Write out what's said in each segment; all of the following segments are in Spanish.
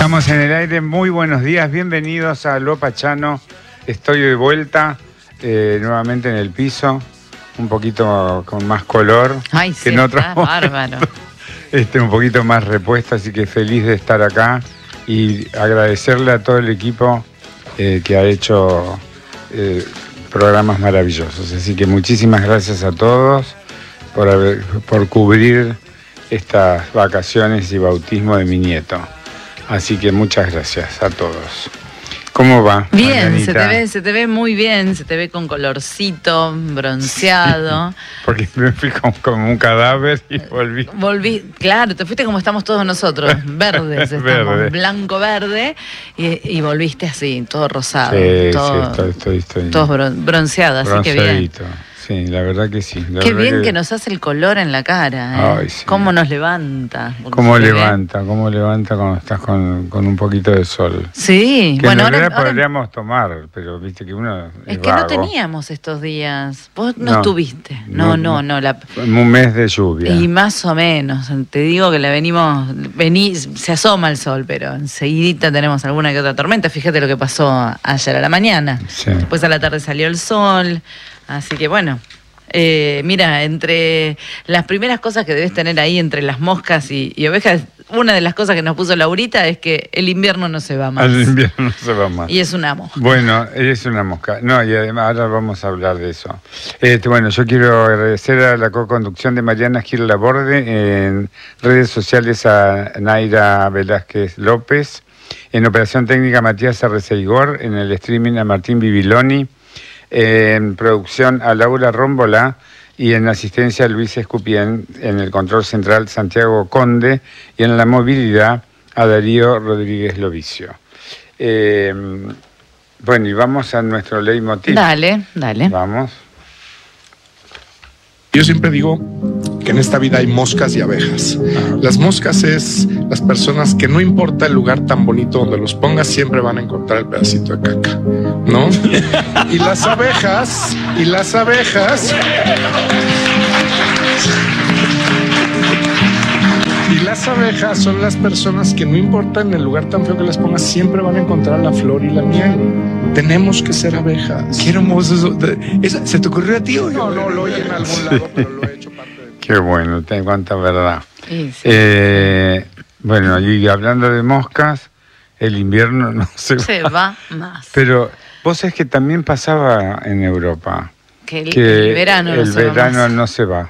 Estamos en el aire, muy buenos días, bienvenidos a Lo Pachano. Estoy de vuelta, nuevamente en el piso, un poquito con más color. Ay, que sí, en otros bárbaro. un poquito más repuesto, así que feliz de estar acá y agradecerle a todo el equipo que ha hecho programas maravillosos. Así que muchísimas gracias a todos por cubrir estas vacaciones y bautismo de mi nieto. Así que muchas gracias a todos. ¿Cómo va? Bien, Marianita? se te ve muy bien, se te ve con colorcito, bronceado. Sí, porque me fui como un cadáver y volví. Volví, claro, te fuiste como estamos todos nosotros, verdes, estamos Verde. blanco-verde, y volviste así, todo rosado, Sí, todo, estoy todo bronceado, así que bien. bronceadito. Sí, la verdad que sí. Qué bien que nos hace el color en la cara, ¿eh? Ay, sí. Cómo nos levanta. ¿Cómo levanta cuando estás con un poquito de sol? Sí, Que bueno, en realidad ahora podríamos tomar, pero viste que uno es es que no vago. teníamos estos días. Vos no No, estuviste. no, No. Un mes de lluvia. Y más o menos. Te digo que se asoma el sol, pero enseguidita tenemos alguna que otra tormenta. Fíjate lo que pasó ayer a la mañana. Sí. Después a la tarde salió el sol. Así que bueno. Mira, entre las primeras cosas que debes tener ahí entre las moscas y ovejas, una de las cosas que nos puso Laurita es que el invierno no se va más. Al invierno no se va más. Y es una mosca. Bueno, es una mosca. No, y además ahora vamos a hablar de eso. Bueno, yo quiero agradecer a la co-conducción de Mariana Gil Laborde, en redes sociales a Naira Velázquez López, en operación técnica Matías Arreceigor, en el streaming a Martín Bibiloni, en producción a Laura Rómbola y en asistencia a Luis Escupien, en el control central Santiago Conde y en la movilidad a Darío Rodríguez Lovicio. Bueno, y vamos a nuestro leitmotiv. Dale. Vamos. Yo siempre digo que en esta vida hay moscas y abejas. Las moscas es las personas que no importa el lugar tan bonito donde los pongas, siempre van a encontrar el pedacito de caca, ¿no? Y las abejas son las personas que no importa en el lugar tan feo que les pongas, siempre van a encontrar la flor y la miel. Tenemos que ser abejas. Qué hermoso eso. ¿Se te ocurrió a ti o No, lo oí en algún lado, pero lo he hecho parte de mí. Qué bueno, te cuánta verdad. Sí. Bueno, y hablando de moscas, el invierno no se va. Se va más. Pero vos sabés que también pasaba en Europa. Que el verano no se va más. no se va.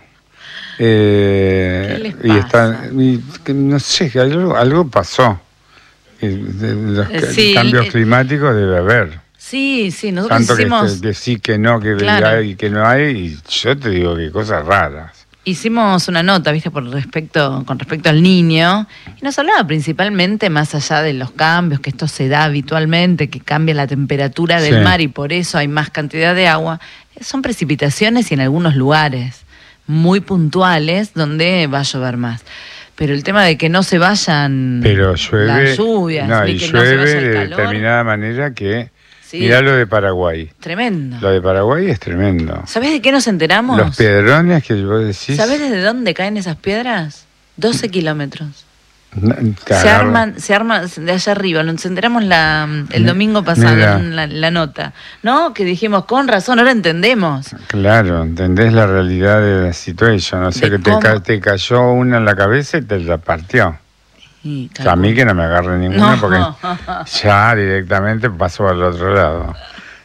¿Qué les pasa? No sé, algo pasó. Los Sí, cambios climáticos debe haber. Sí, nosotros Tanto hicimos... que sí, que no, que Claro. hay y que no hay. Y yo te digo que cosas raras. Hicimos una nota, ¿viste? Con respecto al niño, y nos hablaba principalmente, más allá de los cambios, que esto se da habitualmente, que cambia la temperatura del Sí. mar y por eso hay más cantidad de agua, son precipitaciones y en algunos lugares muy puntuales donde va a llover más. Pero el tema de que no se vayan Pero llueve. las lluvias, No, ni y que no se llueve vaya el de calor, determinada manera que. sí, Mirá lo de Paraguay. tremendo. Lo de Paraguay es tremendo. ¿Sabés de qué nos enteramos? Los piedrones que vos decís. ¿Sabés desde dónde caen esas piedras? 12 kilómetros. Te Se agarran. arman de allá arriba. Nos enteramos el domingo pasado Mira. en la nota. ¿No? Que dijimos, con razón, ahora entendemos. Claro, entendés la realidad de la situación. O sea, De que cómo- te cayó una en la cabeza y te la partió. Y O sea, a mí que no me agarre ninguna No. porque ya directamente pasó al otro lado.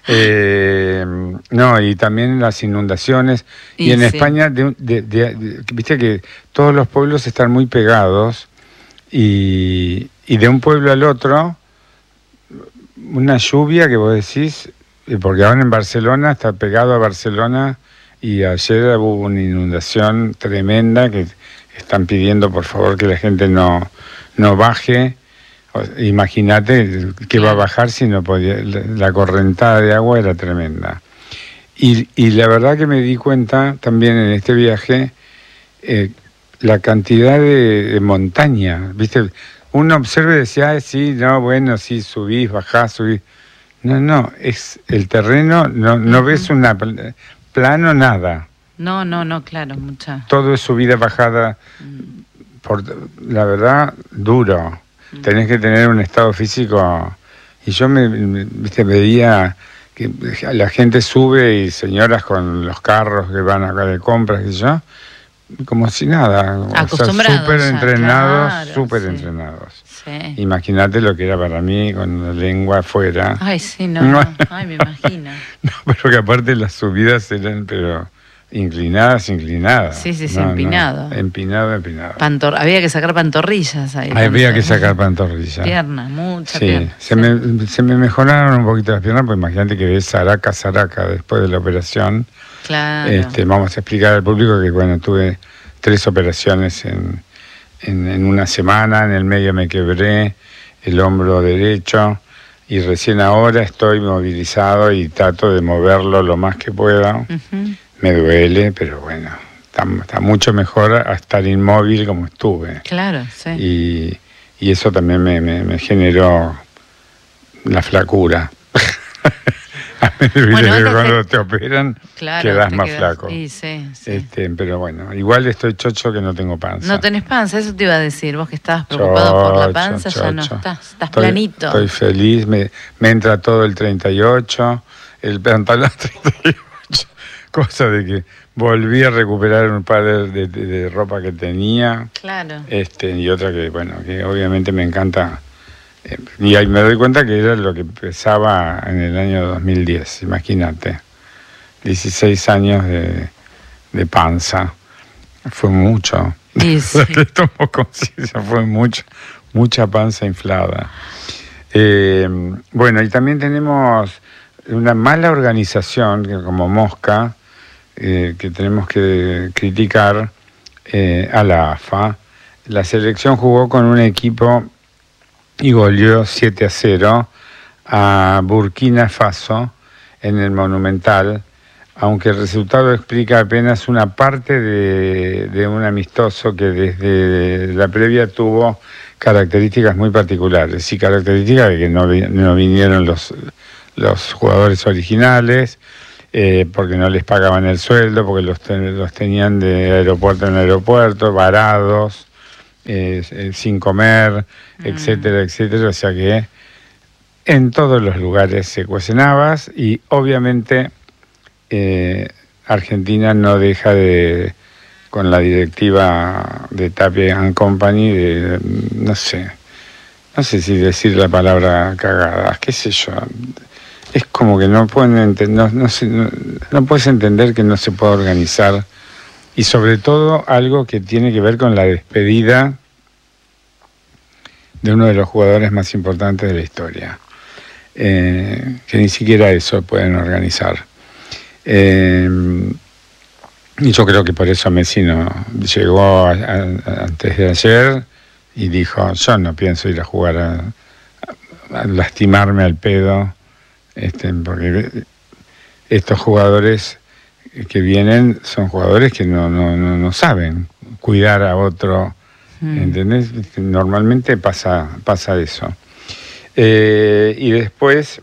No, y también las inundaciones. Y en sí. España, viste que todos los pueblos están muy pegados y de un pueblo al otro, una lluvia que vos decís, porque ahora en Barcelona, está pegado a Barcelona, y ayer hubo una inundación tremenda que están pidiendo por favor que la gente no baje. Imagínate que va a bajar si no podía, la correntada de agua era tremenda. Y la verdad que me di cuenta también en este viaje la cantidad de montaña, ¿viste? Uno observa y decía, sí, no, bueno, sí, subís, bajás, subís. No, es el terreno, no ves una plano, nada. No, claro, mucha. Todo es subida, bajada, por la verdad, duro. tenés que tener un estado físico. Y yo viste, veía que la gente sube y señoras con los carros que van acá de compras y yo, como si nada, acostumbrados, súper entrenados, claro, súper sí. entrenados. Sí. Imagínate lo que era para mí con la lengua afuera. Ay, sí, no. Ay, me imagino. No, pero que aparte las subidas eran, pero inclinadas. Sí, empinado. Empinado. Había que sacar pantorrillas ahí. Había que sacar pantorrillas. Piernas, muchas sí, piernas. se me mejoraron un poquito las piernas, pues imagínate que ves Zaraca después de la operación. Claro. Vamos a explicar al público que, bueno, tuve 3 operaciones en una semana, en el medio me quebré el hombro derecho y recién ahora estoy movilizado y trato de moverlo lo más que pueda. Uh-huh. Me duele, pero bueno, está mucho mejor a estar inmóvil como estuve. Claro, sí. Y eso también me generó la flacura. Bueno, cuando te operan, claro, quedás más flaco. Sí. Pero bueno, igual estoy chocho que no tengo panza. No tenés panza, eso te iba a decir. Vos que estabas preocupado por la panza, ya no estás planito. Estoy feliz, me entra todo el 38, el pantalón 38. Cosa de que volví a recuperar un par de ropa que tenía. Claro. Y otra que, bueno, que obviamente me encanta. Y ahí me doy cuenta que era lo que pesaba en el año 2010, imagínate. 16 años de panza. Fue mucho. Sí, sí. Que tomo conciencia, fue mucha panza inflada. Bueno, y también tenemos una mala organización, que como Mosca, que tenemos que criticar a la AFA. La selección jugó con un equipo y goleó 7-0 a Burkina Faso en el Monumental, aunque el resultado explica apenas una parte de un amistoso que desde la previa tuvo características muy particulares, y características de que no vinieron los jugadores originales, porque no les pagaban el sueldo, porque los tenían de aeropuerto en aeropuerto, varados, sin comer, etcétera, o sea que en todos los lugares se cuecen habas y obviamente Argentina no deja con la directiva de Tapia and Company, no sé si decir la palabra cagada, qué sé yo, es como que no pueden entender, no puedes entender que no se puede organizar. Y sobre todo algo que tiene que ver con la despedida de uno de los jugadores más importantes de la historia, que ni siquiera eso pueden organizar. Y yo creo que por eso Messi no llegó antes de ayer y dijo, yo no pienso ir a jugar a lastimarme al pedo, porque estos jugadores que vienen son jugadores que no saben cuidar a otro, ¿entendés? Normalmente pasa eso. Y después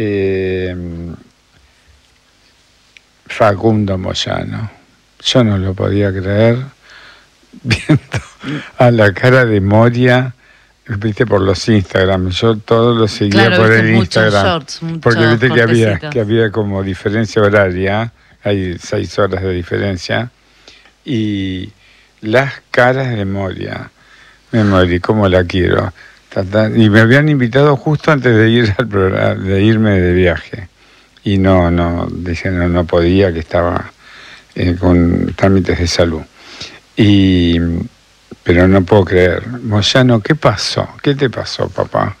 Facundo Moyano, yo no lo podía creer viendo a la cara de Moria, viste, por los Instagram. Yo todo lo seguía por el Instagram, shorts, porque viste que había como diferencia horaria. Hay 6 horas de diferencia, y las caras de Moria, me morí, como la quiero. Y me habían invitado justo antes de ir al programa, de irme de viaje, y dije no podía, que estaba con trámites de salud. Pero no puedo creer. Moyano, ¿qué pasó? ¿Qué te pasó, papá?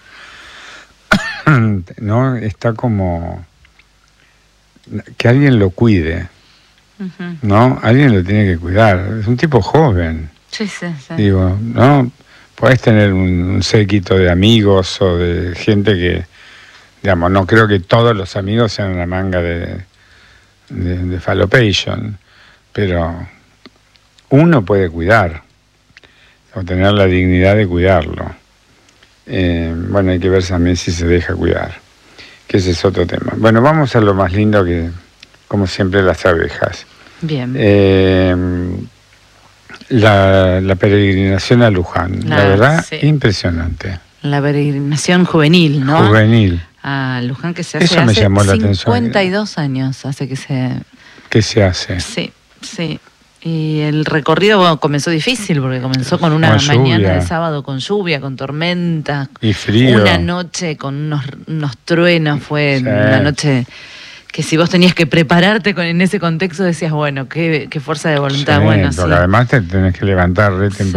No, está como que alguien lo cuide, ¿no? Alguien lo tiene que cuidar. Es un tipo joven. Sí. Digo, ¿no? Podés tener un séquito de amigos o de gente que, digamos, no creo que todos los amigos sean una manga de falopation, pero uno puede cuidar, o tener la dignidad de cuidarlo. Bueno, hay que ver también si se deja cuidar, que ese es otro tema. Bueno, vamos a lo más lindo, que, como siempre, las abejas. Bien. La peregrinación a Luján, la verdad, sí. impresionante. La peregrinación juvenil, ¿no? Juvenil. A Luján, que se hace Eso me hace llamó la atención. 52 años hace que se... ¿Qué se hace? Sí, sí. Y el recorrido comenzó difícil porque comenzó con una Con mañana lluvia. de sábado con lluvia, con tormenta. Y frío. Una noche con unos truenos. Fue Sí. una noche que si vos tenías que prepararte en ese contexto decías, bueno, qué fuerza de voluntad. Sí, Bueno, porque sí. además te tenés que levantar Sí.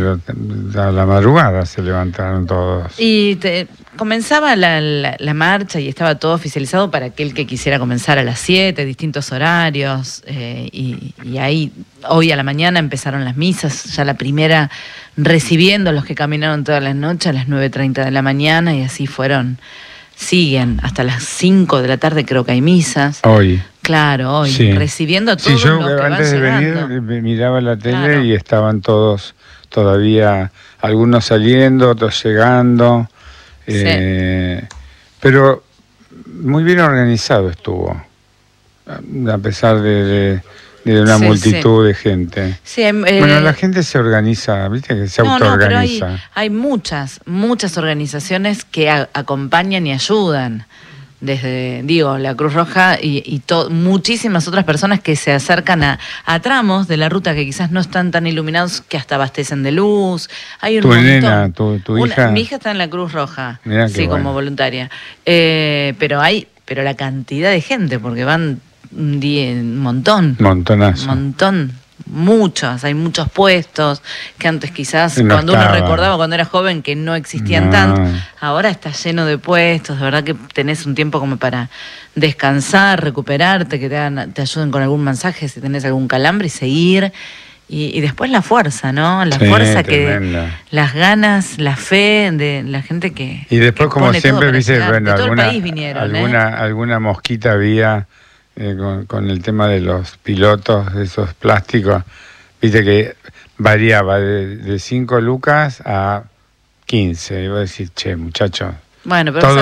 a la madrugada, se levantaron todos. Y comenzaba la marcha y estaba todo oficializado para aquel que quisiera comenzar a las 7, distintos horarios, y ahí, hoy a la mañana empezaron las misas, ya la primera recibiendo a los que caminaron todas las noches a las 9:30 de la mañana, y así siguen hasta las 5 de la tarde, creo que hay misas. Hoy. Claro, hoy, Sí. recibiendo a Sí, todos yo los que van antes de llegando. venir miraba la tele Claro. y estaban todos todavía, algunos saliendo, otros llegando. Sí. Pero muy bien organizado estuvo, a pesar de una Sí, multitud de gente. Sí, Bueno, la gente se organiza, viste que se pero autoorganiza. hay muchas organizaciones que acompañan y ayudan. Desde, la Cruz Roja y muchísimas otras personas que se acercan a tramos de la ruta que quizás no están tan iluminados, que hasta abastecen de luz. Hay un Tu montón. nena, tu hija. Mi hija está en la Cruz Roja, Mirá qué sí, bueno. como voluntaria. Pero la cantidad de gente, porque van un montón. Montonazo. Muchos, hay muchos puestos que antes quizás No cuando uno estaban. recordaba cuando era joven que no existían No. tanto, ahora está lleno de puestos, de verdad que tenés un tiempo como para descansar, recuperarte, que te ayuden con algún mensaje si tenés algún calambre y seguir. Y después la fuerza, ¿no? La Sí, fuerza tremenda. las ganas, la fe de la gente que... Y después, que como pone todo siempre, para viste, llegar. bueno, De todo el país vinieron, alguna mosquita había con el tema de los pilotos, de esos plásticos, viste que variaba de 5 lucas a 15. Y vos decís, che, muchachos, Bueno, pero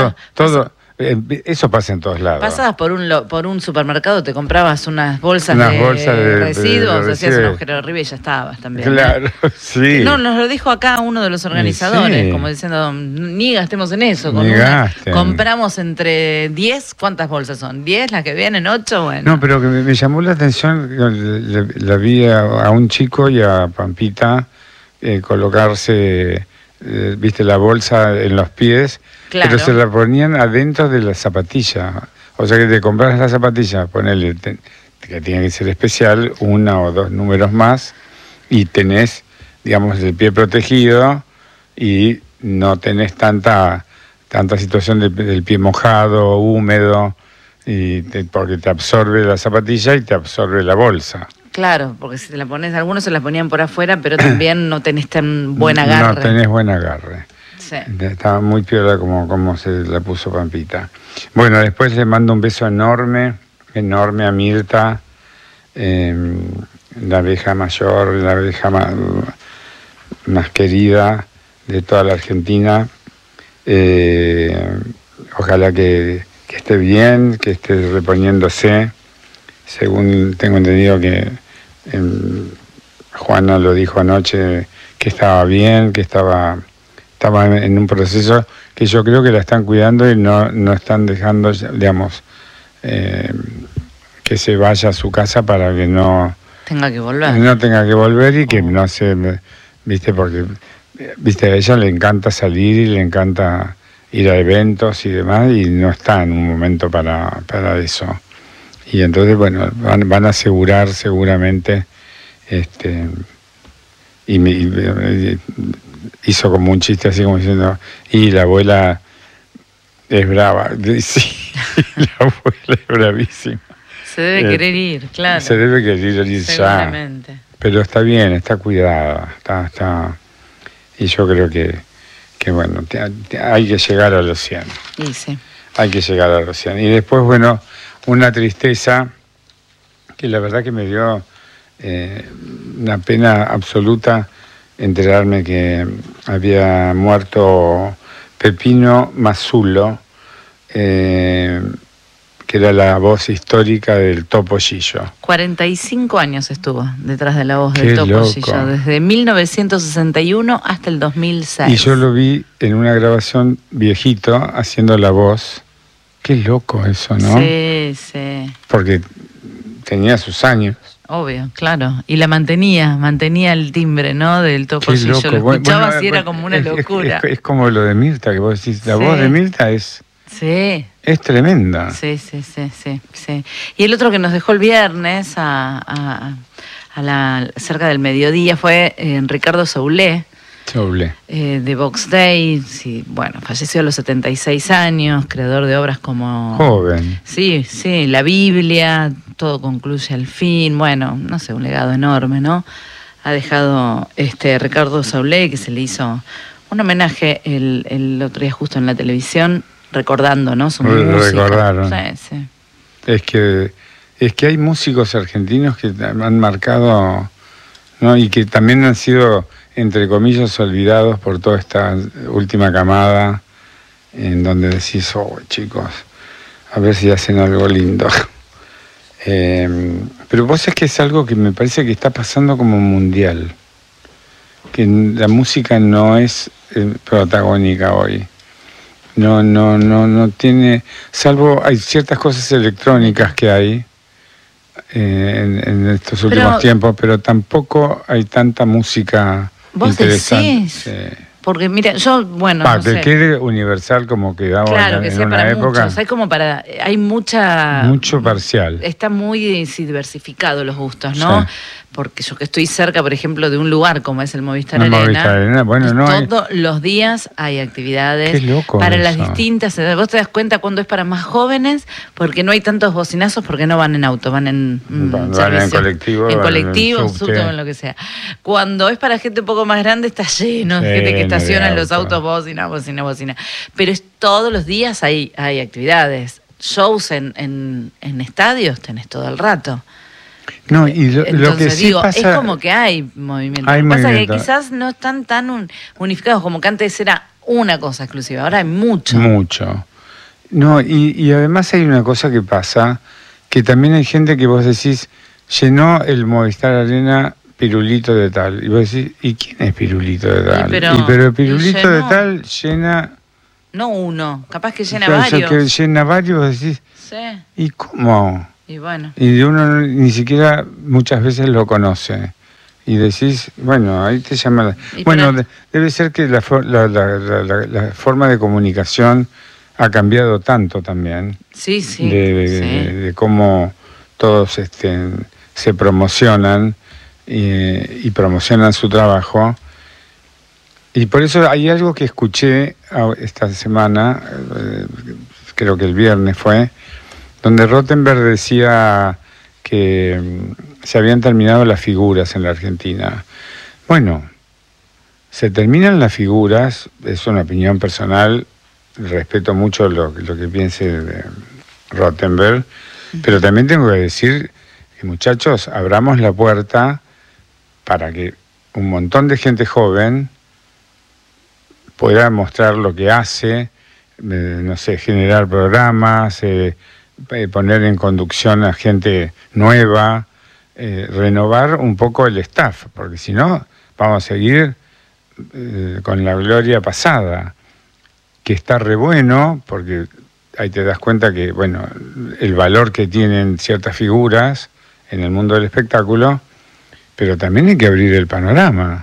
eso pasa en todos lados. pasabas por un supermercado, te comprabas unas bolsas Unas de bolsas de residuos, hacías residuos. un agujero arriba y ya estabas también. Claro, sí. No, nos lo dijo acá uno de los organizadores, Sí. como diciendo, ni gastemos en eso. Ni gasten. Compramos entre 10, ¿cuántas bolsas son? ¿10 las que vienen? ¿8? Bueno. No, pero que me llamó la atención, la vi a un chico y a Pampita colocarse, viste, la bolsa en los pies, Claro. pero se la ponían adentro de la zapatilla. O sea que te compras la zapatilla, ponele, que tiene que ser especial, 1 o 2 números más, y tenés, digamos, el pie protegido y no tenés tanta situación del pie mojado, húmedo, porque te absorbe la zapatilla y te absorbe la bolsa. Claro, porque si te la pones, algunos se la ponían por afuera, pero también no tenés tan buen agarre. No tenés buen agarre. Sí. Estaba muy piola como se la puso Pampita. Bueno, después le mando un beso enorme a Mirta, la abeja mayor, la abeja más querida de toda la Argentina. Ojalá que esté bien, que esté reponiéndose. Según tengo entendido que Juana lo dijo anoche, que estaba bien, que estaba en un proceso que yo creo que la están cuidando y no están dejando, digamos, que se vaya a su casa para que no Tenga que volver. no tenga que volver y que no se, viste, porque viste, a ella le encanta salir y le encanta ir a eventos y demás, y no está en un momento para eso. Y entonces, bueno, van a asegurar seguramente, y hizo como un chiste así como diciendo, y la abuela es brava. Sí, la abuela es bravísima. Se debe querer ir, claro. Se debe querer ir ya. Seguramente. Pero está bien, está cuidada, está y yo creo que bueno, hay que llegar a los 100. Y sí. Hay que llegar a los 100. Y después, bueno, una tristeza que la verdad que me dio una pena absoluta enterarme que había muerto Pepino Mazzulo, que era la voz histórica del Topollillo. 45 años estuvo detrás de la voz Qué del Topollillo, loco. desde 1961 hasta el 2006. Y yo lo vi en una grabación viejito haciendo la voz. Qué loco eso, ¿no? Sí, sí. Porque tenía sus años. Obvio, claro. Y la mantenía el timbre, ¿no? Del Topollillo. Qué loco. Lo escuchabas Bueno, y era como una locura. Es como lo de Mirta, que vos decís, la Sí. voz de Mirta es Sí. tremenda. Sí. Y el otro que nos dejó el viernes cerca del mediodía fue Ricardo Soulé, Soulé. de Vox Day. Sí, bueno, falleció a los 76 años, creador de obras como... Joven. Sí, la Biblia, todo concluye al fin. Bueno, no sé, un legado enorme, ¿no? Ha dejado Ricardo Soulé, que se le hizo un homenaje el otro día justo en la televisión, recordando, ¿no? Su música. Recordaron. Sí. Es que hay músicos argentinos que han marcado, ¿no? Y que también han sido, entre comillas, olvidados por toda esta última camada, en donde decís, oh, chicos, a ver si hacen algo lindo. Pero vos sabés que es algo que me parece que está pasando como mundial, que la música no es protagónica hoy. No tiene, salvo hay ciertas cosas electrónicas que hay en estos últimos tiempos, pero tampoco hay tanta música ¿Vos interesante. decís? Sí. Porque mira, yo, bueno, no sé. Que universal como quedaba Claro, que en sea una para época. muchos. Hay mucha... Mucho parcial. Está muy diversificado los gustos, ¿no? Sí. Porque yo que estoy cerca, por ejemplo, de un lugar como es el Movistar No, Arena, Movistar Arena, bueno, no hay- todos los días hay actividades Qué loco para las eso. distintas edades. Vos te das cuenta cuando es para más jóvenes, porque no hay tantos bocinazos, porque no van en auto, van en Van en servicio. colectivo, en van en colectivo, subte. subte, en lo que sea. Cuando es para gente un poco más grande, está lleno de Sí, gente que estaciona de en los auto. autos, bocina. Pero todos los días hay actividades. Shows en estadios tenés todo el rato. No, y lo Entonces, que sí digo, pasa... es como que hay movimiento. Hay Lo que pasa es movimiento. que quizás no están tan unificados como que antes era una cosa exclusiva. Ahora hay mucho. Mucho. No, y además hay una cosa que pasa, que también hay gente que vos decís, llenó el Movistar Arena Pirulito de tal. Y vos decís, ¿y quién es Pirulito de tal? Pero el Pirulito de llenó. tal llena... No uno, capaz que llena o sea, varios. que llena varios, vos decís, Sí, ¿y cómo? y bueno. Y uno ni siquiera muchas veces lo conoce. Y decís, bueno, ahí te llama... Y Bueno, pero- debe ser que la forma de comunicación ha cambiado tanto también. Sí. De cómo todos se promocionan y promocionan su trabajo. Y por eso hay algo que escuché esta semana, creo que el viernes fue, donde Rottenberg decía que se habían terminado las figuras en la Argentina. Bueno, se terminan las figuras, es una opinión personal, respeto mucho lo que piense de Rottenberg, pero también tengo que decir que, muchachos, abramos la puerta para que un montón de gente joven pueda mostrar lo que hace, no sé, generar programas, poner en conducción a gente nueva, renovar un poco el staff, porque si no, vamos a seguir con la gloria pasada, que está re bueno, porque ahí te das cuenta que, bueno, el valor que tienen ciertas figuras en el mundo del espectáculo, pero también hay que abrir el panorama.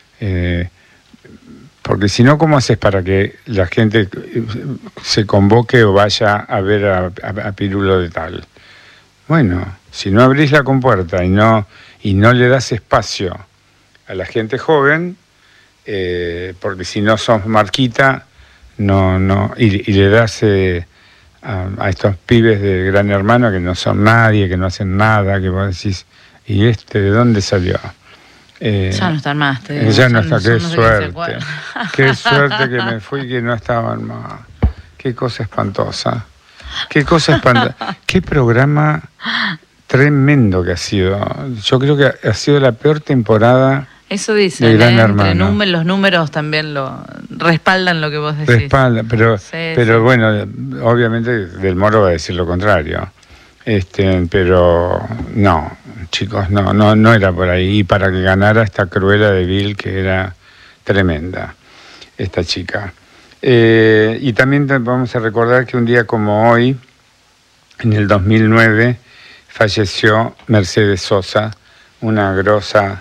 Porque si no, ¿cómo haces para que la gente se convoque o vaya a ver a Pirulo de tal? Bueno, si no abrís la compuerta y no le das espacio a la gente joven, porque si no sos marquita, y le das a estos pibes de Gran Hermano que no son nadie, que no hacen nada, que vos decís, ¿y de dónde salió? Ya no están más, te digo. Ya no está, Yo qué no sé qué se suerte. acuerdan. Qué suerte que me fui, que no estaban más. Qué cosa espantosa. Qué cosa espantosa. Qué programa tremendo que ha sido. Yo creo que ha sido la peor temporada Eso dicen, de Gran Hermano. los números también lo respaldan lo que vos decís. Respaldan, pero Sí. bueno, obviamente Del Moro va a decir lo contrario. Pero no, chicos, no era por ahí. Y para que ganara esta Cruella de Vil, que era tremenda, esta chica. Y también vamos a recordar que un día como hoy, en el 2009, falleció Mercedes Sosa, una grosa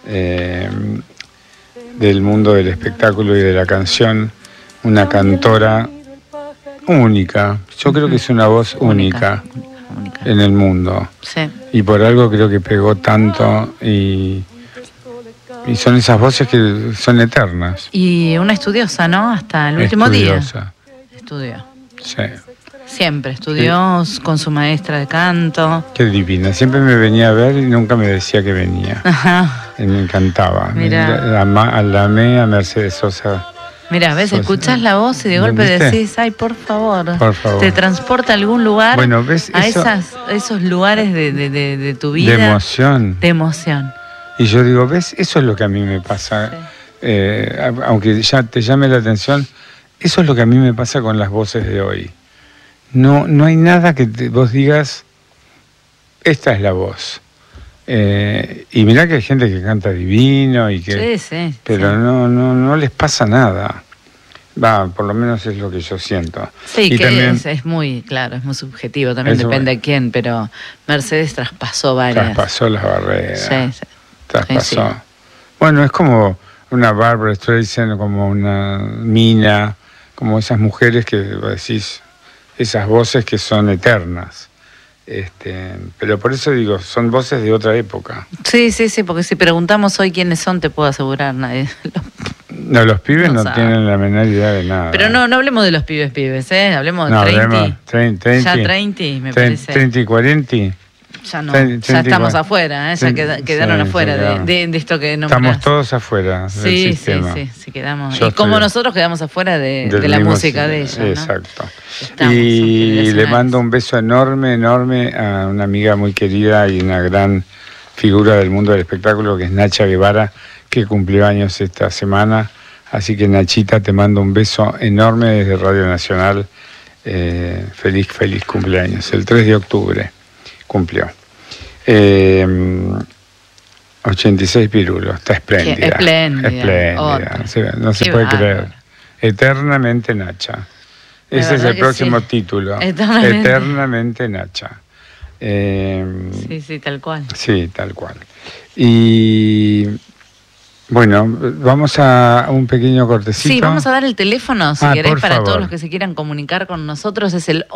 del mundo del espectáculo y de la canción, una cantora única. Yo creo que es una voz única en el mundo. Sí. Y por algo creo que pegó tanto y son esas voces que son eternas. Y una estudiosa, ¿no? Hasta el último Estudiosa. día. Estudió. Sí. Siempre estudió con su maestra de canto. Qué divina. Siempre me venía a ver y nunca me decía que venía. Ajá. Me encantaba. Mirá. La amé a Mercedes Sosa. Mira, ves, escuchás la voz y de golpe ¿Viste? decís, ay, por favor. Por favor. Te transporta a algún lugar, Bueno, ¿ves? a Eso- esos lugares de tu vida. De emoción. De emoción. Y yo digo, ¿ves? Eso es lo que a mí me pasa. Aunque ya te llame la atención, eso es lo que a mí me pasa con las voces de hoy. No hay nada que vos digas, esta es la voz. Y mirá que hay gente que canta divino y que... Sí. Pero no les pasa nada. Por lo menos es lo que yo siento. Sí, y que también es muy, claro, es muy subjetivo, también Eso, depende de quién, pero Mercedes traspasó varias. traspasó las barreras. Sí. Traspasó. Sí. Bueno, es como una Barbra Streisand, como una Mina, como esas mujeres que vos decís, esas voces que son eternas. Pero por eso digo, son voces de otra época. Sí, porque si preguntamos hoy quiénes son, te puedo asegurar, nadie. No, los pibes No no sabe. tienen la menor idea de nada. Pero no hablemos de los pibes, hablemos de No, 30. hablemos 30, Ya 30, me parece. 30 y 40. Ya no, 30 ya estamos igual. afuera, ya 30, quedaron sí, afuera quedaron. de esto que nombrás. Estamos todos afuera del Sí, sistema. sí, quedamos. Yo Y como estoy- nosotros quedamos afuera de del la mismo música de sistema. ella, ¿no? Exacto. Estamos, son Y le generacionales. mando un beso enorme a una amiga muy querida y una gran figura del mundo del espectáculo, que es Nacha Guevara, que cumplió años esta semana. Así que, Nachita, te mando un beso enorme desde Radio Nacional. Feliz cumpleaños. El 3 de octubre cumplió. 86 pirulos. Está espléndida. Qué espléndida. Espléndida. Otra. No se Qué puede bárbaro. creer. Eternamente Nacha. La Ese es verdad el que próximo sí. título. Eternamente. Nacha. Sí, tal cual. Sí, tal cual. Y bueno, vamos a un pequeño cortecito. Sí, vamos a dar el teléfono, si querés, por para favor. todos los que se quieran comunicar con nosotros. Es el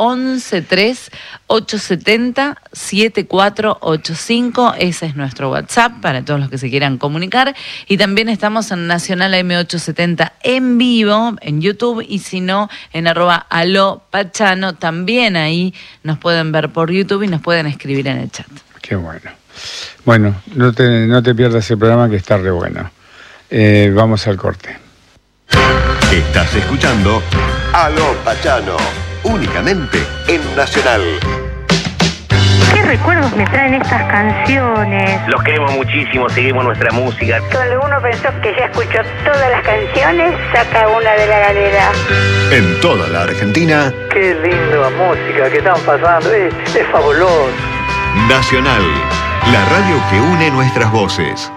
113870-7485. Ese es nuestro WhatsApp para todos los que se quieran comunicar. Y también estamos en Nacional AM870 en vivo, en YouTube. Y si no, en @alopachano. También ahí nos pueden ver por YouTube y nos pueden escribir en el chat. Qué bueno. Bueno, no te pierdas el programa, que está re bueno. Vamos al corte. Estás escuchando Aló Pachano, únicamente en Nacional. ¿Qué recuerdos me traen estas canciones? Los queremos muchísimo, seguimos nuestra música. Cuando uno pensó que ya escuchó todas las canciones, saca una de la galera. En toda la Argentina, Qué linda música que están pasando, es fabuloso. Nacional, la radio que une nuestras voces.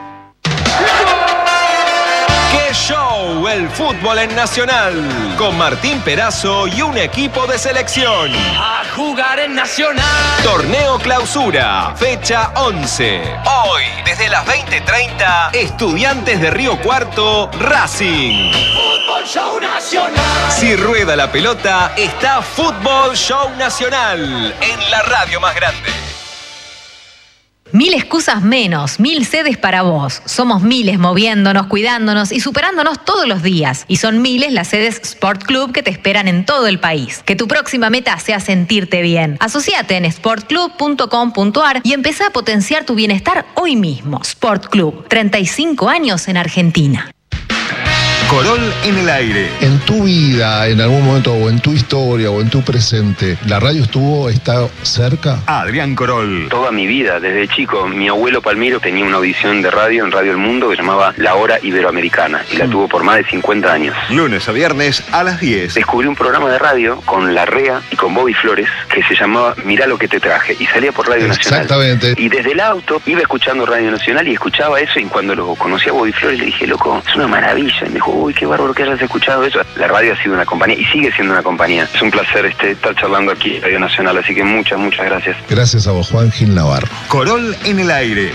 ¡Qué show! El fútbol en Nacional. Con Martín Perazo y un equipo de selección. A jugar en Nacional. Torneo Clausura, fecha 11. Hoy, desde las 20:30, Estudiantes de Río Cuarto, Racing. Fútbol Show Nacional. Si rueda la pelota, está Fútbol Show Nacional en la radio más grande. 1000 excusas menos, 1000 sedes para vos. Somos miles moviéndonos, cuidándonos y superándonos todos los días. Y son miles las sedes Sport Club que te esperan en todo el país. Que tu próxima meta sea sentirte bien. Asociate en sportclub.com.ar y empezá a potenciar tu bienestar hoy mismo. Sport Club, 35 años en Argentina. Corol en el aire. En tu vida, en algún momento, o en tu historia, o en tu presente, ¿la radio está cerca? Adrián Corol. Toda mi vida, desde chico, mi abuelo Palmiro tenía una audición de radio en Radio El Mundo que se llamaba La Hora Iberoamericana y la tuvo por más de 50 años. Lunes a viernes a las 10. Descubrí un programa de radio con Larrea y con Bobby Flores que se llamaba Mirá lo que te traje y salía por Radio Nacional. Exactamente. Y desde el auto iba escuchando Radio Nacional y escuchaba eso, y cuando lo conocí a Bobby Flores le dije, loco, es una maravilla. Y me dijo, uy, qué bárbaro que hayas escuchado eso. La radio ha sido una compañía y sigue siendo una compañía. Es un placer estar charlando aquí en Radio Nacional, así que muchas gracias. Gracias a vos, Juan Gil Navarro. Corol en el aire.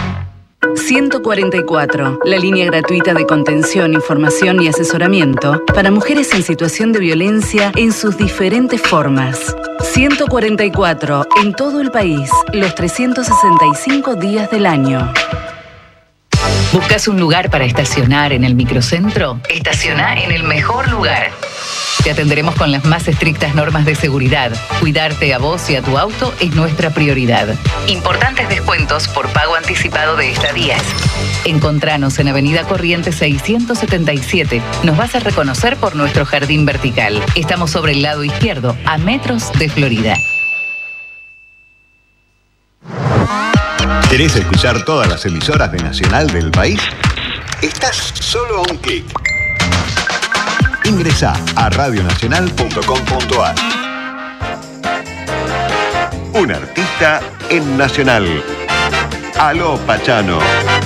144, la línea gratuita de contención, información y asesoramiento para mujeres en situación de violencia en sus diferentes formas. 144, en todo el país, los 365 días del año. ¿Buscas un lugar para estacionar en el microcentro? Estaciona en el mejor lugar. Te atenderemos con las más estrictas normas de seguridad. Cuidarte a vos y a tu auto es nuestra prioridad. Importantes descuentos por pago anticipado de estadías. Encontranos en Avenida Corrientes 677. Nos vas a reconocer por nuestro jardín vertical. Estamos sobre el lado izquierdo, a metros de Florida. ¿Querés escuchar todas las emisoras de Nacional del país? Estás solo a un clic. Ingresá a radionacional.com.ar. Un artista en Nacional. Aló, Pachano.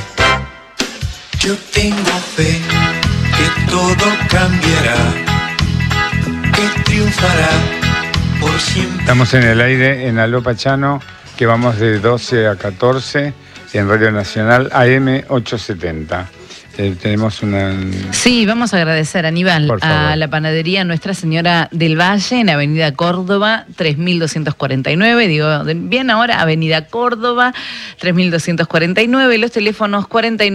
Yo tengo fe que todo cambiará, que triunfará por siempre. Estamos en el aire en Aló Pachano, que vamos de 12 a 14 en Radio Nacional AM 870. Tenemos una... Sí, vamos a agradecer, Aníbal, a la panadería Nuestra Señora del Valle en Avenida Córdoba 3249, digo bien ahora, Avenida Córdoba 3249, los teléfonos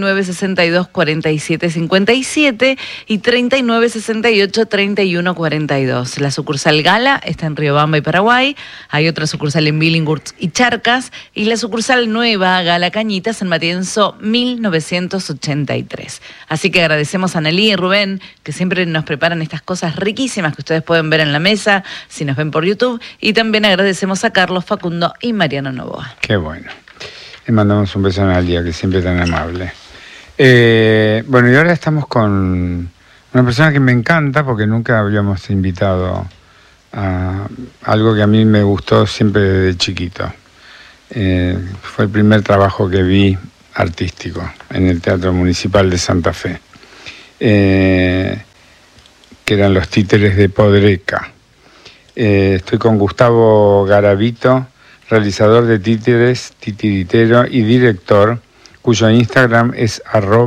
4962-4757 y 3968-3142. La sucursal Gala está en Riobamba y Paraguay, hay otra sucursal en Billinghurst y Charcas, y la sucursal nueva Gala Cañitas en Matienzo 1983. Así que agradecemos a Nelly y Rubén, que siempre nos preparan estas cosas riquísimas que ustedes pueden ver en la mesa, si nos ven por YouTube. Y también agradecemos a Carlos, Facundo y Mariano Novoa. Qué bueno. Le mandamos un beso a Nalia, que siempre es tan amable. Bueno, y ahora estamos con una persona que me encanta, porque nunca habíamos invitado a algo que a mí me gustó siempre desde chiquito. Fue el primer trabajo que vi artístico en el Teatro Municipal de Santa Fe, que eran Los Títeres de Podreca. Estoy con Gustavo Garavito, realizador de títeres, titiritero y director, cuyo Instagram es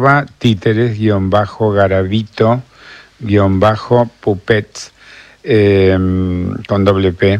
@títeres_garavito_puppets con doble P.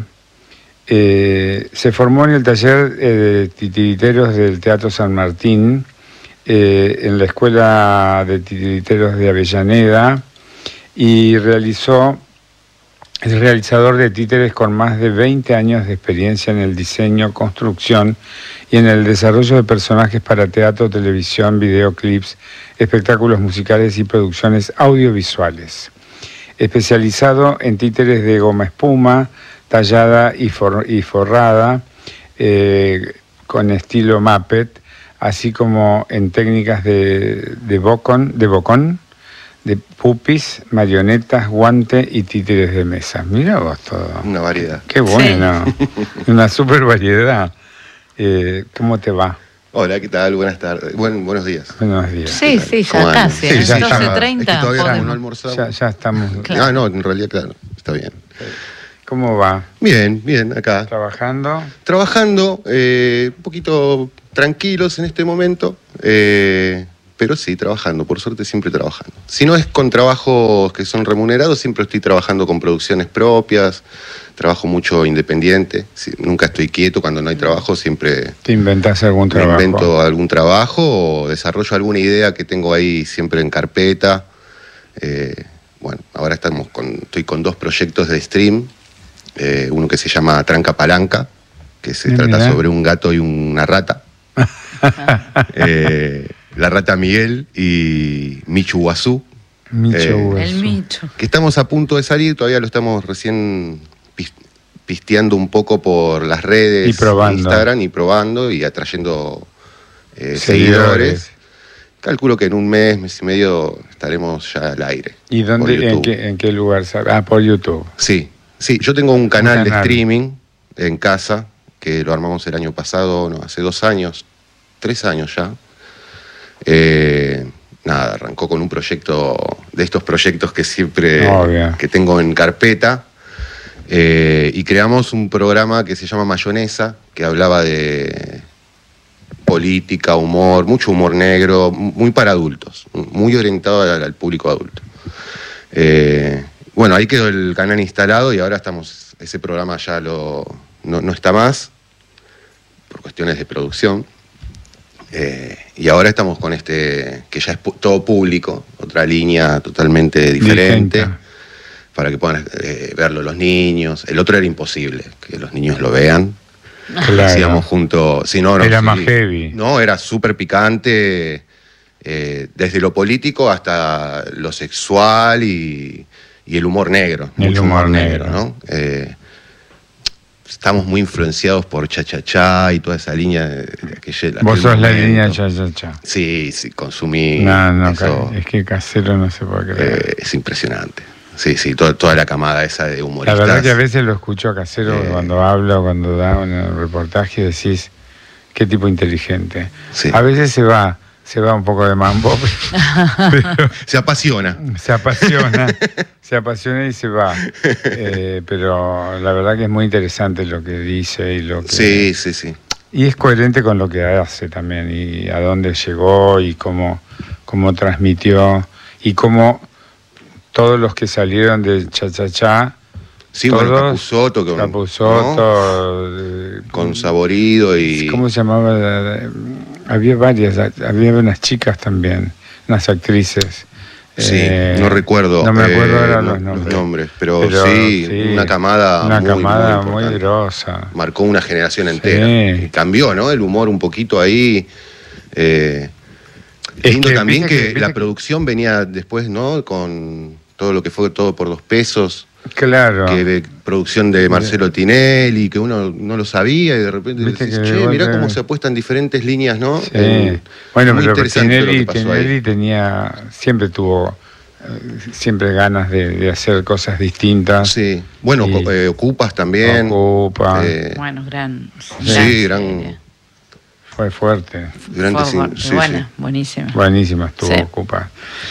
Se formó en el taller de titiriteros del Teatro San Martín, en la Escuela de Titiriteros de Avellaneda, y es realizador de títeres con más de 20 años de experiencia en el diseño, construcción y en el desarrollo de personajes para teatro, televisión, videoclips, espectáculos musicales y producciones audiovisuales. Especializado en títeres de goma espuma, tallada y forrada, con estilo Muppet, así como en técnicas de bocón, de pupis, marionetas, guante y títeres de mesa. Mira vos todo. Una variedad. Qué bueno. Sí. Una super variedad. ¿Cómo te va? Hola, ¿qué tal? Buenas tardes. Buenos días. Buenos días. Sí, ya casi. Sí, 12:30. Es que todavía no almorzamos. Ya estamos. Claro. No, en realidad, claro, está bien. ¿Cómo va? Bien, acá. ¿Trabajando? Trabajando, un poquito tranquilos en este momento, pero sí, trabajando, por suerte siempre trabajando. Si no es con trabajos que son remunerados, siempre estoy trabajando con producciones propias, trabajo mucho independiente, nunca estoy quieto, cuando no hay trabajo siempre... ¿Te inventás algún trabajo? Me invento algún trabajo o desarrollo alguna idea que tengo ahí siempre en carpeta. Bueno, ahora estoy con 2 proyectos de stream. Uno que se llama Tranca Palanca, que se trata sobre un gato y una rata. La rata Miguel y Michu Guazú, Micho Hueso. El Micho. Que estamos a punto de salir, todavía lo estamos recién pisteando un poco por las redes, y probando. Instagram, y probando y atrayendo seguidores. Calculo que en un mes y medio estaremos ya al aire. ¿Y dónde, en qué lugar? Por YouTube. Sí, yo tengo un canal de streaming en casa, que lo armamos el año pasado, hace 2 años, 3 años ya. Arrancó con un proyecto, de estos proyectos que siempre que tengo en carpeta, y creamos un programa que se llama Mayonesa, que hablaba de política, humor, mucho humor negro, muy para adultos, muy orientado al público adulto. Ahí quedó el canal instalado y ahora ese programa ya no está más, por cuestiones de producción. Y ahora estamos con que ya es todo público, otra línea totalmente diferente, para que puedan verlo los niños. El otro era imposible, que los niños lo vean. Claro. Hacíamos juntos. Era más heavy. No, era súper picante, desde lo político hasta lo sexual y el humor negro. Mucho humor negro, ¿no? Estamos muy influenciados por Cha-Cha-Cha y toda esa línea de Vos sos la línea Cha-Cha-Cha. Sí, consumí. No, eso. Es que Casero no se puede creer. Es impresionante. Sí, toda la camada esa de humoristas. La verdad que a veces lo escucho a Casero cuando habla o cuando da un reportaje y decís, qué tipo inteligente. Sí. A veces se va un poco de mambo, pero se apasiona. Se apasiona y se va. Pero la verdad que es muy interesante lo que dice y lo que... Sí. Y es coherente con lo que hace también, y a dónde llegó, y cómo transmitió, y cómo todos los que salieron de Cha-Cha-Cha... Sí, Capusotto, con Saborido y... ¿Cómo se llamaba? Había había unas chicas también, unas actrices. Sí, no recuerdo. No me acuerdo ahora los nombres, pero sí, una camada muy grosa. Marcó una generación entera. Y cambió, ¿no? El humor un poquito ahí. Lindo también que la producción venía después, ¿no? Con todo lo que fue Todo por 2 pesos. Claro. Que producción de Marcelo Tinelli, que uno no lo sabía y de repente decís, mirá cómo se apuestan diferentes líneas, ¿no? Sí. Bueno, pero Tinelli siempre tuvo ganas de hacer cosas distintas. Sí. Bueno, Ocupas también. Bueno, gran. Fue fuerte. Buenísima. Buenísima estuvo Ocupas.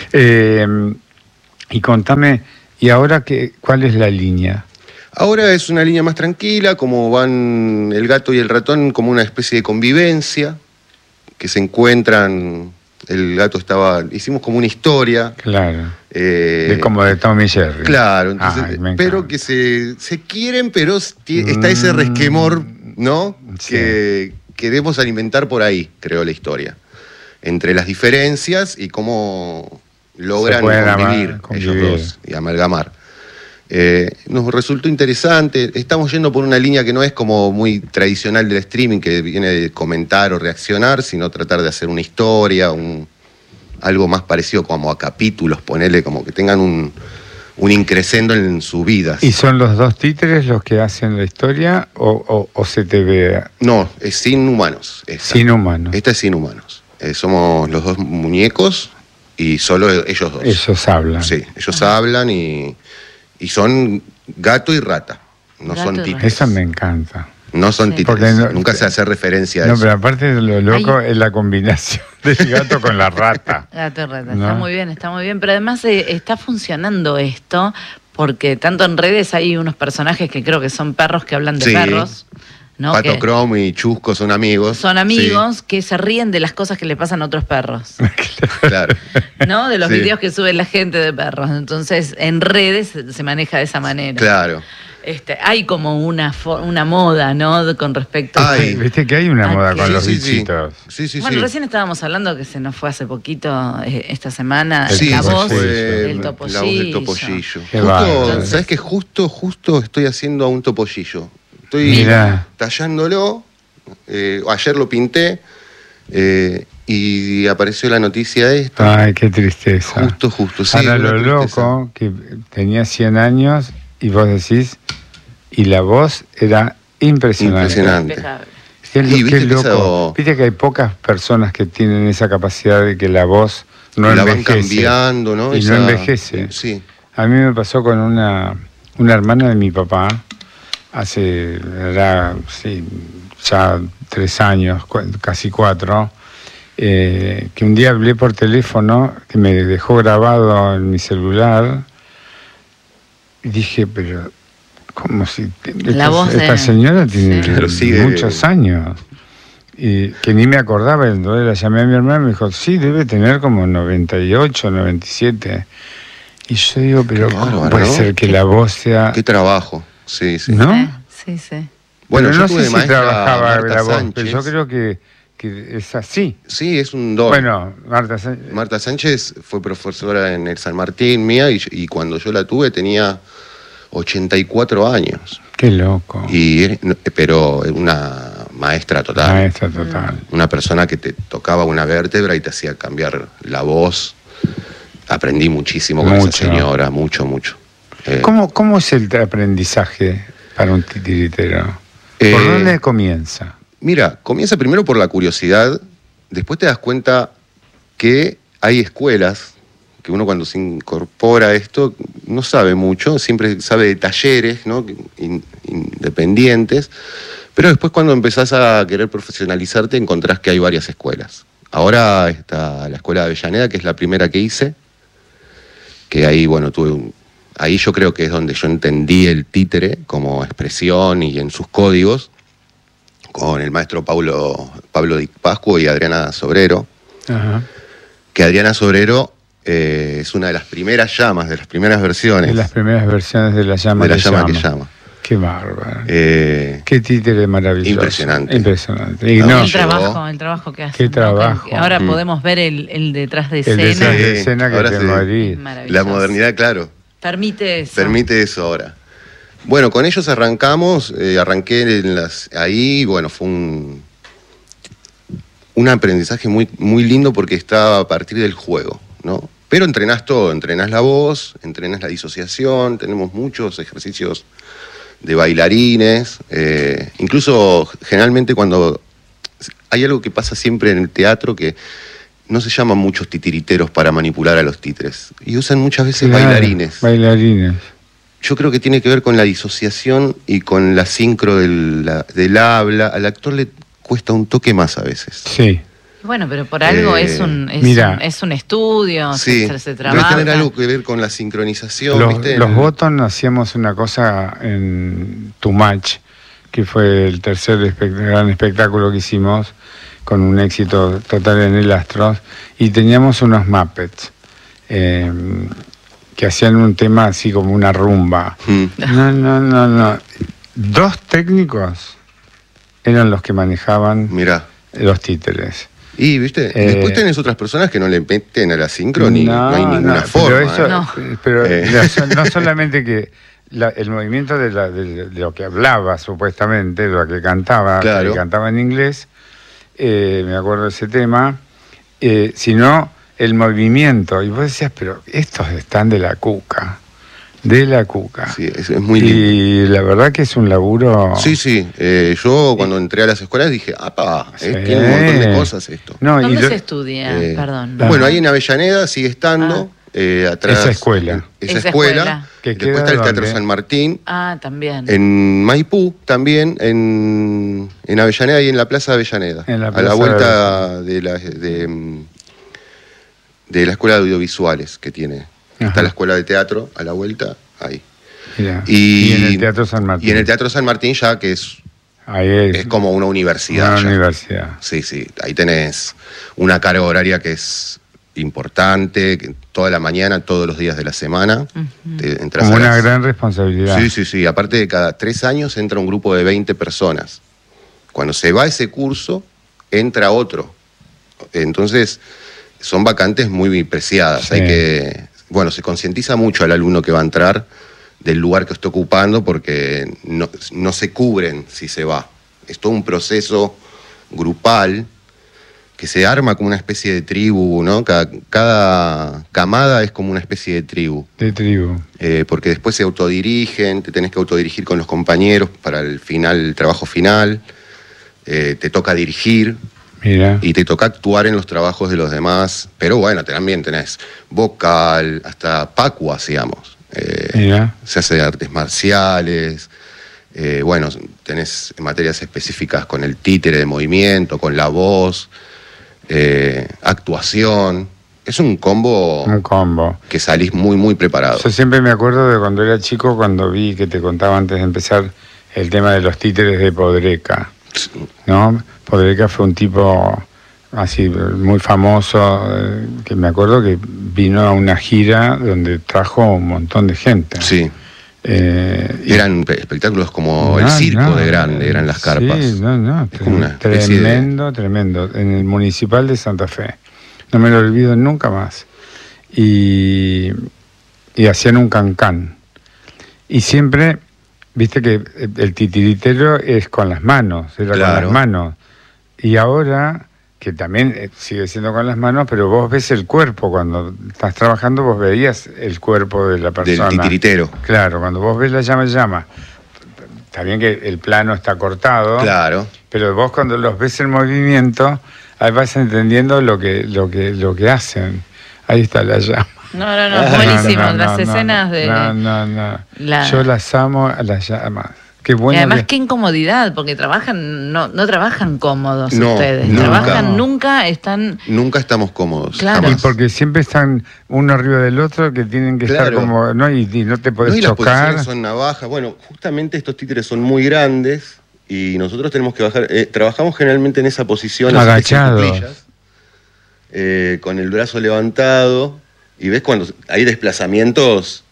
Y contame, ¿y ahora cuál es la línea? Ahora es una línea más tranquila, como van el gato y el ratón, como una especie de convivencia, que se encuentran, el gato hicimos como una historia. Claro, como de Tom y Jerry. Claro, entonces, pero que se quieren, pero está ese resquemor, ¿no? Sí. Que queremos alimentar por ahí, creo, la historia. Entre las diferencias y cómo logran convivir ellos dos y amalgamar. Nos resultó interesante. Estamos yendo por una línea que no es como muy tradicional del streaming, que viene de comentar o reaccionar, sino tratar de hacer una historia, algo más parecido como a capítulos, ponerle como que tengan un increscendo en sus vidas. ¿Y son los 2 títeres los que hacen la historia o se te ve? No, es sin humanos. Sin humanos. Esta es sin humanos. Somos los 2 muñecos y solo ellos 2. Ellos hablan. Sí, ellos hablan y son gato y rata, no son títeres. Esa me encanta. No son títeres, nunca se hace referencia a eso. No, pero aparte de lo loco es la combinación del gato con la rata. Gato y rata, ¿no? Está muy bien, pero además está funcionando esto, porque tanto en redes hay unos personajes que creo que son perros que hablan de perros. ¿no? Pato Chrome y Chusco son amigos. Son amigos que se ríen de las cosas que le pasan a otros perros. Claro. ¿No? De los videos que sube la gente de perros. Entonces, en redes se maneja de esa manera. Claro. Hay como una moda, ¿no? Con respecto a... Viste que hay una moda con los bichitos. Bueno, recién estábamos hablando que se nos fue hace poquito, esta semana, la voz del topollillo. ¿Sabes que justo estoy haciendo a un topollillo? Estoy tallándolo, ayer lo pinté Y apareció la noticia esta. Ay, qué tristeza. Justo, sí. Ahora lo loco, que tenía 100 años y vos decís, y la voz era impresionante. Qué loco. Viste que hay pocas personas que tienen esa capacidad de que la voz no la envejece. Van cambiando, ¿no? Y no envejece. Sí. A mí me pasó con una hermana de mi papá, era ya 3 años, casi 4, que un día hablé por teléfono, que me dejó grabado en mi celular, y dije, pero ¿cómo si esta señora tiene muchos años? Y que ni me acordaba, entonces la llamé a mi hermana y me dijo, sí, debe tener como 98, 97. Y yo digo, pero ¿cómo puede ser que la voz sea...? Qué trabajo, sí. ¿No? Sí. Bueno, pero yo no tuve sé si maestra trabajaba Marta la voz, Sánchez. pero yo creo que es así. Sí, es un don. Bueno, Marta Sánchez fue profesora en el San Martín mía y cuando yo la tuve tenía 84 años. Qué loco. Pero una maestra total. Maestra total. Una persona que te tocaba una vértebra y te hacía cambiar la voz. Aprendí muchísimo con esa señora, mucho. ¿Cómo es el aprendizaje para un titiritero? ¿Por dónde comienza? Mira, comienza primero por la curiosidad, después te das cuenta que hay escuelas, que uno cuando se incorpora a esto no sabe mucho, siempre sabe de talleres, ¿no? Independientes, pero después cuando empezás a querer profesionalizarte encontrás que hay varias escuelas. Ahora está la escuela de Avellaneda, que es la primera que hice, que ahí, bueno, ahí yo creo que es donde yo entendí el títere como expresión y en sus códigos, con el maestro Pablo Di Pascuo y Adriana Sobrero. Ajá. Que Adriana Sobrero es una de las primeras llamas, de las primeras versiones. De las primeras versiones de la llama, que llama. Qué bárbaro. Qué títere maravilloso. Impresionante. Y el trabajo que hace. Qué trabajo. Ahora podemos ver el detrás de escena. El detrás de escena que te morís. La modernidad, claro. Permite eso. Permite eso ahora. Bueno, con ellos arrancamos, arranqué ahí, bueno, fue un aprendizaje muy, muy lindo porque estaba a partir del juego, ¿no? Pero entrenás todo, entrenás la voz, entrenás la disociación, tenemos muchos ejercicios de bailarines, incluso generalmente cuando hay algo que pasa siempre en el teatro que no se llaman muchos titiriteros para manipular a los títeres y usan muchas veces bailarines. Yo creo que tiene que ver con la disociación y con la sincro del habla. Al actor le cuesta un toque más a veces. Sí. Bueno, pero por algo es un estudio, sí, se trabaja. Debe tener algo que ver con la sincronización. Los Bottom hacíamos una cosa en Too Much, que fue el tercer gran espectáculo que hicimos, con un éxito total en el Astros, y teníamos unos Muppets. Que hacían un tema así como una rumba. No. 2 técnicos eran los que manejaban los títeres. Y, ¿viste? Después tenés otras personas que no le meten a la sincro ni no hay ninguna forma. Pero no solamente que el movimiento de lo que hablaba, supuestamente, de lo que cantaba, claro, que cantaba en inglés, me acuerdo de ese tema, sino el movimiento, y vos decías, pero estos están de la cuca. Sí, es muy lindo. Y la verdad que es un laburo... Sí, yo cuando entré a las escuelas dije, tiene un montón de cosas esto. ¿Dónde se estudia? Perdón. Bueno, ahí en Avellaneda sigue estando, atrás... Esa escuela. Esa escuela. Que después está el Teatro San Martín. También. En Maipú también, en Avellaneda y en la Plaza de Avellaneda. A la vuelta de la Escuela de Audiovisuales que tiene. Ajá. Está la Escuela de Teatro a la vuelta, ahí. Y en el Teatro San Martín. Y en el Teatro San Martín ya que es como una universidad. Una universidad. Sí, ahí tenés una carga horaria que es importante, que toda la mañana, todos los días de la semana. Entras como una gran responsabilidad. Sí. Aparte de cada 3 años entra un grupo de 20 personas. Cuando se va ese curso, entra otro. Entonces, son vacantes muy preciadas. Sí. Se concientiza mucho al alumno que va a entrar del lugar que está ocupando porque no se cubren si se va. Es todo un proceso grupal que se arma como una especie de tribu, ¿no? Cada camada es como una especie de tribu. De tribu. Porque después se autodirigen, te tenés que autodirigir con los compañeros para el trabajo final. Te toca dirigir. Mira. Y te toca actuar en los trabajos de los demás. Pero bueno, también tenés vocal, hasta Pacu hacíamos. Se hace de artes marciales. Bueno, tenés materias específicas con el títere de movimiento, con la voz, actuación. Es un combo. Un combo. Que salís muy, muy preparado. Yo siempre me acuerdo de cuando era chico, cuando vi que te contaba antes de empezar el tema de los títeres de Podreca, ¿no? Podreca fue un tipo así muy famoso, que me acuerdo que vino a una gira donde trajo un montón de gente. Sí. Eran espectáculos como el circo de grande, eran las carpas. Sí, es como una tremendo, tremendo. En el Municipal de Santa Fe. No me lo olvido nunca más. Y hacían un cancán. Y siempre, viste que el titiritero es con las manos, era con las manos. Y ahora, que también sigue siendo con las manos, pero vos ves el cuerpo, cuando estás trabajando vos veías el cuerpo de la persona. Del titiritero. Claro, cuando vos ves la llama, está bien que el plano está cortado, claro, pero vos cuando los ves en movimiento, ahí vas entendiendo lo que hacen. Ahí está la llama. No, buenísimo, las escenas de... Yo las amo a las llamas. Qué bueno. Y además qué incomodidad, porque trabajan, no trabajan cómodos ustedes. Nunca. Trabajan están... Nunca estamos cómodos. Claro. Y porque siempre están uno arriba del otro, que tienen que estar como, ¿no? Y no te podés y chocar. Las posiciones son navajas. Bueno, justamente estos títeres son muy grandes y nosotros tenemos que bajar. Trabajamos generalmente en esa posición. Agachados. Con el brazo levantado. Y ves cuando hay desplazamientos...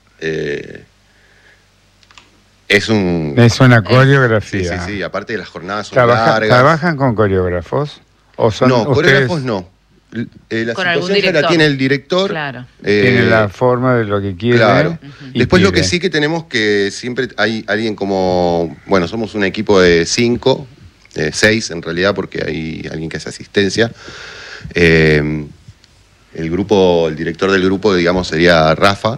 Es una coreografía. Sí, aparte de las jornadas son largas. largas. ¿Trabajan con coreógrafos? ¿O son no, ustedes? Coreógrafos no. La situación ya la tiene el director. Claro. Tiene la forma de lo que quiere. Claro. Después lo que sí que tenemos que siempre hay alguien como... Bueno, somos un equipo de 5, 6 en realidad, porque hay alguien que hace asistencia. El director del grupo, digamos, sería Rafa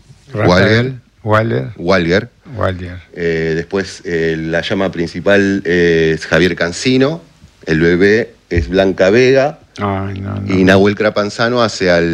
Walger. Después la llama principal es Javier Cancino, el bebé es Blanca Vega. Y Nahuel Crapanzano hace a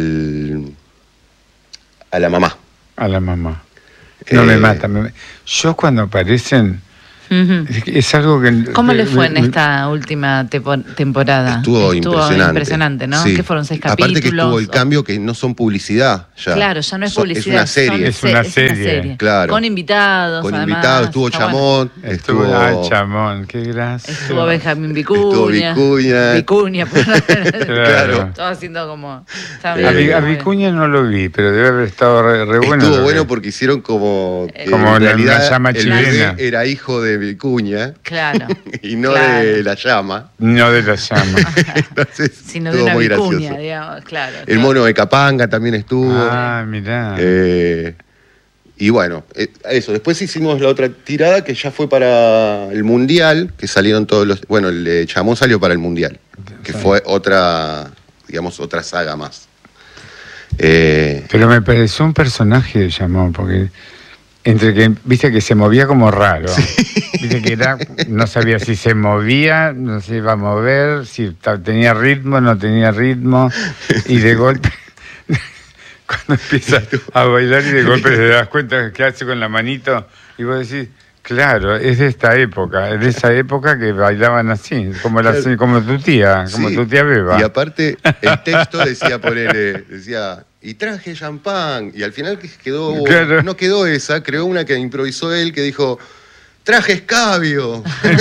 la mamá. A la mamá. No me mata. Yo cuando aparecen... Es algo que... ¿Cómo le fue en esta última temporada? Estuvo impresionante, ¿no? Sí. ¿Qué fueron 6 capítulos? Aparte que estuvo el cambio que no son publicidad ya. Claro, ya no es publicidad. Es una serie. Es una serie. Claro. Con invitados. Estuvo Chamón. Chamón, qué gracia. Estuvo Benjamín Vicuña. Vicuña. Claro. Estaba haciendo como... A Vicuña no lo vi, pero debe haber estado re bueno. Estuvo bueno porque hicieron como en realidad la llama chilena. Era hijo de Vicuña. Claro. Y no de la llama. No de la llama. Entonces, sino de una Vicuña, digamos, claro. El mono de Capanga también estuvo. Mirá. Y bueno, eso. Después hicimos la otra tirada que ya fue para el Mundial, que salieron todos los... Bueno, el de Chamón salió para el Mundial, que fue otra saga más. Pero me pareció un personaje de Chamón, porque... Entre que, viste que se movía como raro, viste que no sabía si se movía, no se iba a mover, si tenía ritmo, no tenía ritmo, y de golpe, cuando empieza a bailar y de golpe te das cuenta que hace con la manito, y vos decís, claro, es de esta época, es de esa época que bailaban así, como tu tía, como tu tía Beba. Y aparte, el texto decía... Y traje champán. Y al final no quedó esa, creó una que improvisó él que dijo, traje escabio.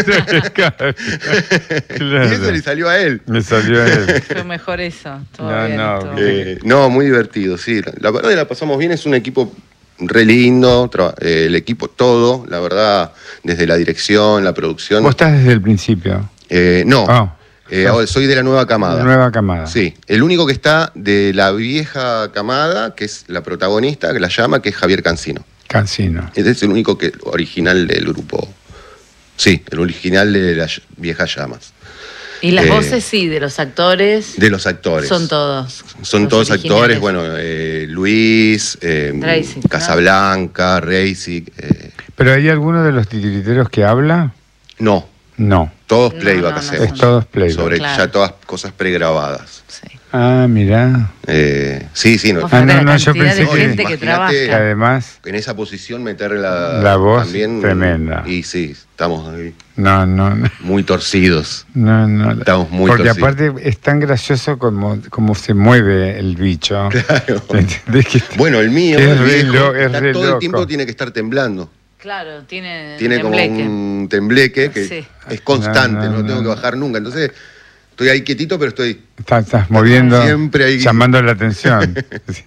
Claro. Y eso le salió a él. Le salió a él. Fue mejor eso. No, muy divertido, sí. La verdad que la pasamos bien, es un equipo re lindo, el equipo todo, la verdad, desde la dirección, la producción. ¿Vos estás desde el principio? No. Soy de la nueva camada. La nueva camada. Sí. El único que está de la vieja camada, que es la protagonista, que la llama, que es Javier Cancino. Ese es el único original del grupo. Sí, el original de las viejas llamas. Y las voces, sí, de los actores. De los actores. Son todos. Son todos actores, bueno, Luis, Casablanca, Reisig. ¿Pero hay alguno de los titiriteros que habla? No. No. Todos playback hacemos. Es todos playback. Sobre ya todas cosas pregrabadas. Sí. Ah, mirá. Sí. No, yo pensé gente que trabaja. Además, en esa posición meter la voz también, tremenda. Y sí, estamos ahí. No. Muy torcidos. No. Estamos muy Porque torcidos. aparte es tan gracioso como se mueve el bicho. Claro. Que bueno, el mío, es el viejo, es re todo loco. el tiempo tiene que estar temblando. Claro, tiene como un tembleque que es constante, no lo tengo que bajar nunca. Entonces, estoy ahí quietito, pero Estás moviendo, siempre ahí, llamando la atención.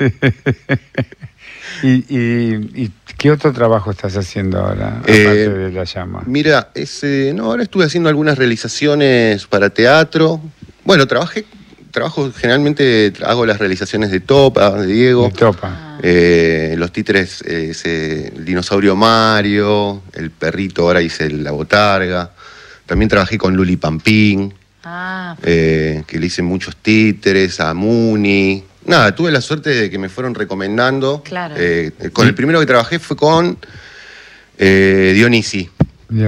¿Y qué otro trabajo estás haciendo ahora, aparte de La Llama? Mira, ahora estuve haciendo algunas realizaciones para teatro. Bueno, trabajo generalmente, hago las realizaciones de Topa, de Diego. Los títeres, el dinosaurio Mario, el perrito, ahora hice la botarga. También trabajé con Luli Pampín, que le hice muchos títeres, a Muni. Nada, tuve la suerte de que me fueron recomendando. Claro. Con el primero que trabajé fue con Dionisi.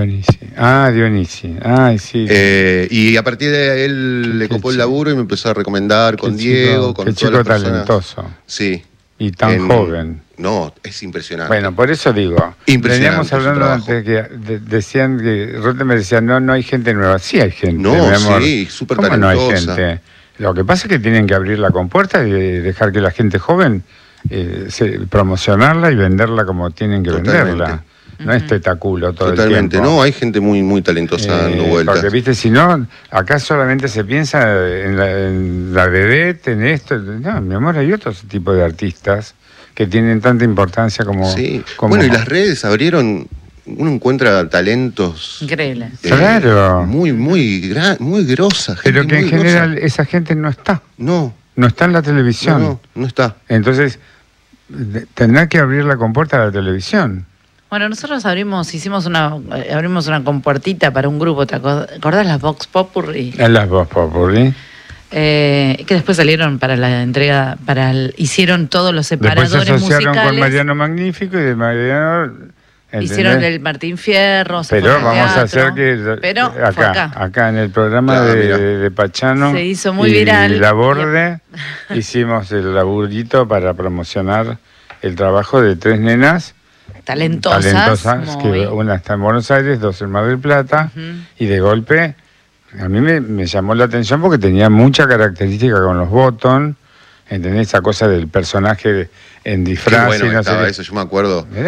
Dionisi. Ay, sí. Y a partir de él le copó el laburo y me empezó a recomendar con Diego, con todas las personas. Talentoso. Sí. Y tan joven. No, es impresionante. Bueno, por eso digo. Impresionante. Veníamos hablando antes que decían que Rote me decía, no hay gente nueva. Sí hay gente, no, mi amor. Sí, súper ¿Cómo talentosa. No hay gente? Lo que pasa es que tienen que abrir la compuerta y dejar que la gente joven promocionarla y venderla como tienen que venderla. No es tetaculo todo el tiempo. Totalmente, no, hay gente muy, muy talentosa dando vueltas. Porque, viste, si no, acá solamente se piensa en la vedette, en esto. No, mi amor, hay otros tipos de artistas que tienen tanta importancia como... Sí, bueno, y las redes abrieron... Uno encuentra talentos... Increíble. Claro. Muy grosa. Pero que en general esa gente no está. No está en la televisión. No está. Entonces, tendrá que abrir la compuerta a la televisión. Bueno, nosotros abrimos una compuertita para un grupo, ¿te acordás? Las Vox Popurrí. Las Vox Popurrí. Que después salieron para la entrega, hicieron todos los separadores musicales. Después se asociaron con Mariano Magnífico y de Mariano... ¿entendés? Hicieron el Martín Fierro. Pero vamos a hacer que acá en el programa de Pachano se hizo muy viral. Y Laborde hicimos el laburito para promocionar el trabajo de 3 nenas talentosas que una está en Buenos Aires, 2 en Mar del Plata, y de golpe a mí me llamó la atención porque tenía mucha característica con los Bottom, ¿entendés? Esa cosa del personaje en disfraz. Qué bueno y no estaba sé eso, yo me acuerdo.